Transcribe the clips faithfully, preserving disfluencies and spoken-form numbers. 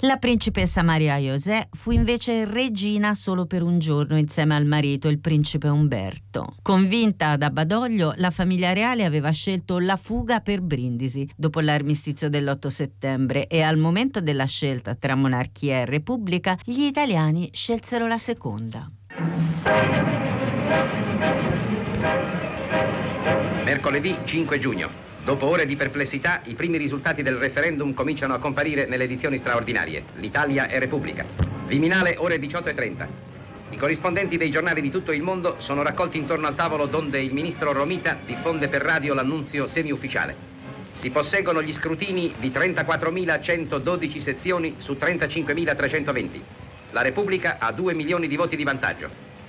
La principessa Maria José fu invece regina solo per un giorno insieme al marito, il principe Umberto. Convinta da Badoglio, la famiglia reale aveva scelto la fuga per Brindisi dopo l'armistizio dell'otto settembre e al momento della scelta tra monarchia e repubblica gli italiani scelsero la seconda. Mercoledì cinque giugno. Dopo ore di perplessità, i primi risultati del referendum cominciano a comparire nelle edizioni straordinarie. L'Italia è Repubblica. Viminale, ore diciotto e trenta. I corrispondenti dei giornali di tutto il mondo sono raccolti intorno al tavolo donde il ministro Romita diffonde per radio l'annunzio semi-ufficiale. Si posseggono gli scrutini di trentaquattromilacentododici sezioni su trentacinquemilatrecentoventi. La Repubblica ha due milioni di voti di vantaggio.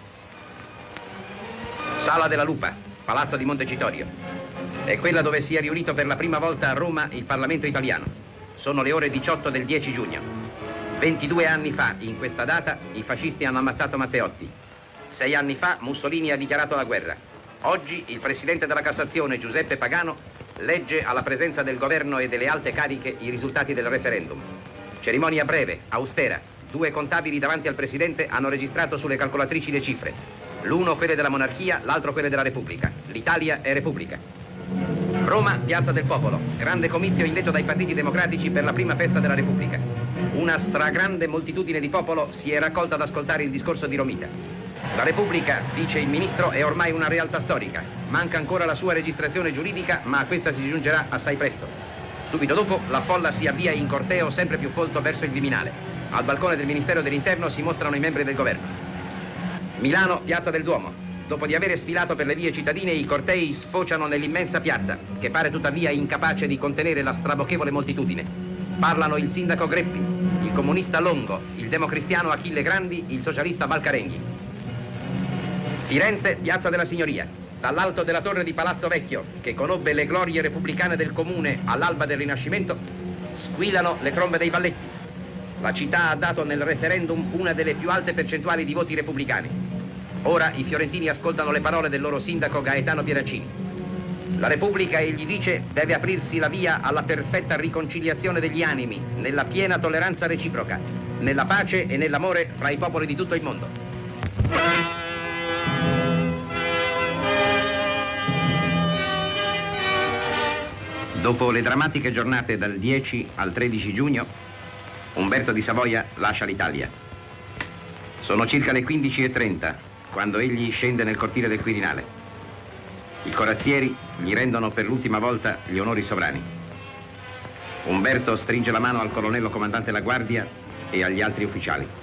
Sala della Lupa, Palazzo di Montecitorio. È quella dove si è riunito per la prima volta a Roma il Parlamento italiano. Sono le ore diciotto del dieci giugno. ventidue anni fa, in questa data, i fascisti hanno ammazzato Matteotti. Sei anni fa Mussolini ha dichiarato la guerra. Oggi il Presidente della Cassazione, Giuseppe Pagano, legge alla presenza del governo e delle alte cariche i risultati del referendum. Cerimonia breve, austera. Due contabili davanti al Presidente hanno registrato sulle calcolatrici le cifre. L'uno quelle della monarchia, l'altro quelle della Repubblica. L'Italia è Repubblica. Roma, Piazza del Popolo. Grande comizio indetto dai partiti democratici per la prima festa della Repubblica. Una stragrande moltitudine di popolo si è raccolta ad ascoltare il discorso di Romita. La Repubblica, dice il ministro, è ormai una realtà storica. Manca ancora la sua registrazione giuridica, ma a questa si giungerà assai presto. Subito dopo, la folla si avvia in corteo sempre più folto verso il Viminale. Al balcone del Ministero dell'Interno si mostrano i membri del governo. Milano, Piazza del Duomo. Dopo di avere sfilato per le vie cittadine, i cortei sfociano nell'immensa piazza, che pare tuttavia incapace di contenere la strabochevole moltitudine. Parlano il sindaco Greppi, il comunista Longo, il democristiano Achille Grandi, il socialista Valcarenghi. Firenze, Piazza della Signoria. Dall'alto della torre di Palazzo Vecchio, che conobbe le glorie repubblicane del comune all'alba del Rinascimento, squillano le trombe dei balletti. La città ha dato nel referendum una delle più alte percentuali di voti repubblicani. Ora i fiorentini ascoltano le parole del loro sindaco Gaetano Pieraccini. La Repubblica, egli dice, deve aprirsi la via alla perfetta riconciliazione degli animi, nella piena tolleranza reciproca, nella pace e nell'amore fra i popoli di tutto il mondo. Dopo le drammatiche giornate dal dieci al tredici giugno, Umberto di Savoia lascia l'Italia. Sono circa le quindici e trenta. Quando egli scende nel cortile del Quirinale. I corazzieri gli rendono per l'ultima volta gli onori sovrani. Umberto stringe la mano al colonnello comandante la guardia e agli altri ufficiali.